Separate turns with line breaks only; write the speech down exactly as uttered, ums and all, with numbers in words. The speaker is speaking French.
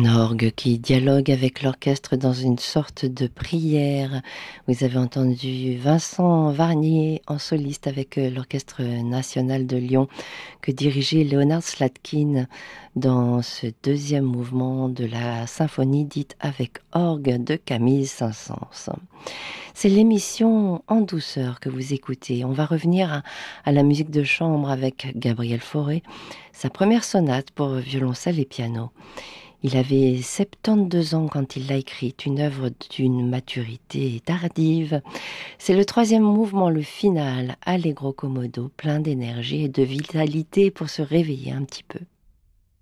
Un orgue qui dialogue avec l'orchestre dans une sorte de prière. Vous avez entendu Vincent Varnier en soliste avec euh, l'Orchestre national de Lyon que dirigeait Leonard Slatkin dans ce deuxième mouvement de la symphonie dite avec orgue de Camille Saint-Saëns. C'est l'émission En douceur que vous écoutez. On va revenir à, à la musique de chambre avec Gabriel Fauré, sa première sonate pour violoncelle et piano. Il avait soixante-douze ans quand il l'a écrite, une œuvre d'une maturité tardive. C'est le troisième mouvement, le final, allegro commodo, plein d'énergie et de vitalité pour se réveiller un petit peu.